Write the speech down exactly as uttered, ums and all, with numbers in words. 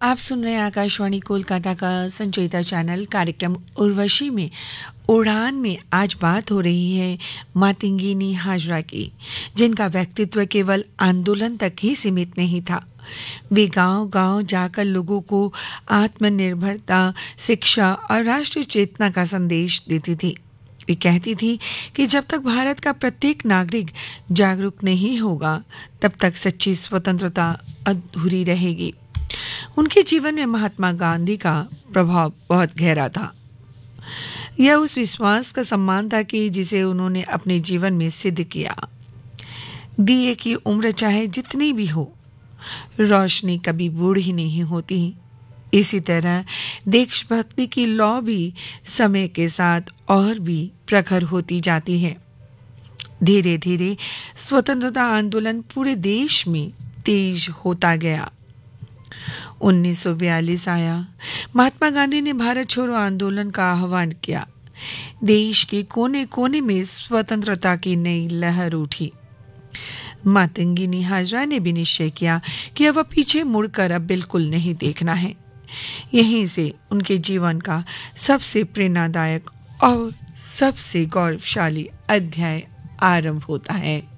आप सुन रहे हैं आकाशवाणी कोलकाता का संचेता चैनल। कार्यक्रम उर्वशी में उड़ान में आज बात हो रही है मातंगिनी हाजरा की, जिनका व्यक्तित्व केवल आंदोलन तक ही सीमित नहीं था। वे गांव-गांव जाकर लोगों को आत्मनिर्भरता, शिक्षा और राष्ट्रीय चेतना का संदेश देती थी। वे कहती थी कि जब तक भारत का प्रत्येक नागरिक जागरूक नहीं होगा, तब तक सच्ची स्वतंत्रता अधूरी रहेगी। उनके जीवन में महात्मा गांधी का प्रभाव बहुत गहरा था। यह उस विश्वास का सम्मान था कि जिसे उन्होंने अपने जीवन में सिद्ध किया। दिए की उम्र चाहे जितनी भी हो, रोशनी कभी बूढ़ी नहीं होती। इसी तरह देशभक्ति की लौ भी समय के साथ और भी प्रखर होती जाती है। धीरे धीरे स्वतंत्रता आंदोलन पूरे देश में तेज होता गया। उन्नीस सौ बयालीस आया। महात्मा गांधी ने भारत छोड़ो आंदोलन का आह्वान किया। देश के कोने कोने में स्वतंत्रता की नई लहर उठी। मातंगिनी हाजरा ने भी निश्चय किया कि अब पीछे मुड़कर अब बिल्कुल नहीं देखना है। यहीं से उनके जीवन का सबसे प्रेरणादायक और सबसे गौरवशाली अध्याय आरंभ होता है।